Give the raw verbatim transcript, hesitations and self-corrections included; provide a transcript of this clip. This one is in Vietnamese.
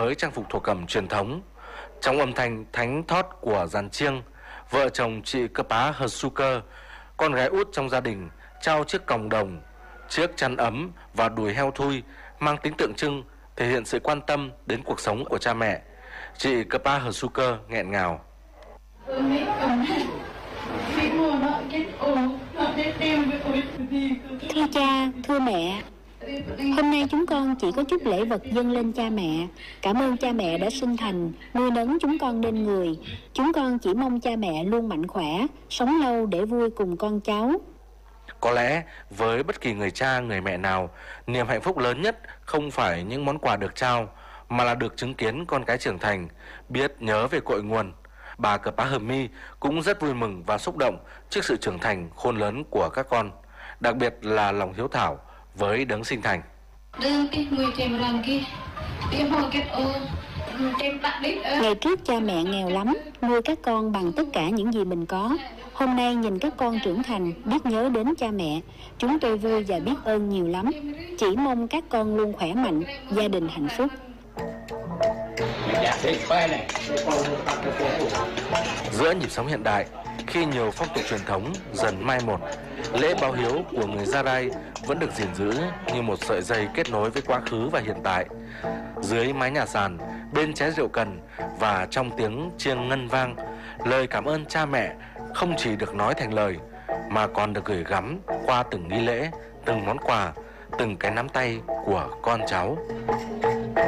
với trang phục thổ cẩm truyền thống. Trong âm thanh thánh thót của dàn chiêng, vợ chồng chị Kepa Hersuker, con gái út trong gia đình, trao chiếc còng đồng, chiếc chăn ấm và đùi heo thui mang tính tượng trưng thể hiện sự quan tâm đến cuộc sống của cha mẹ. Chị Kepa Hersuker nghẹn ngào. Thưa cha, thưa mẹ, hôm nay chúng con chỉ có chút lễ vật dâng lên cha mẹ. Cảm ơn cha mẹ đã sinh thành, nuôi nấng chúng con nên người. Chúng con chỉ mong cha mẹ luôn mạnh khỏe, sống lâu để vui cùng con cháu. Có lẽ với bất kỳ người cha, người mẹ nào, niềm hạnh phúc lớn nhất không phải những món quà được trao, mà là được chứng kiến con cái trưởng thành, biết nhớ về cội nguồn. Bà Kepa Hermi cũng rất vui mừng và xúc động trước sự trưởng thành khôn lớn của các con, đặc biệt là lòng hiếu thảo với đấng sinh thành. Ngày trước cha mẹ nghèo lắm, nuôi các con bằng tất cả những gì mình có. Hôm nay nhìn các con trưởng thành, biết nhớ đến cha mẹ, chúng tôi vui và biết ơn nhiều lắm. Chỉ mong các con luôn khỏe mạnh, gia đình hạnh phúc. Giữa nhịp sống hiện đại, khi nhiều phong tục truyền thống dần mai một, lễ báo hiếu của người Gia Rai vẫn được gìn giữ như một sợi dây kết nối với quá khứ và hiện tại. Dưới mái nhà sàn, bên chén rượu cần và trong tiếng chiêng ngân vang, lời cảm ơn cha mẹ không chỉ được nói thành lời mà còn được gửi gắm qua từng nghi lễ, từng món quà, từng cái nắm tay của con cháu.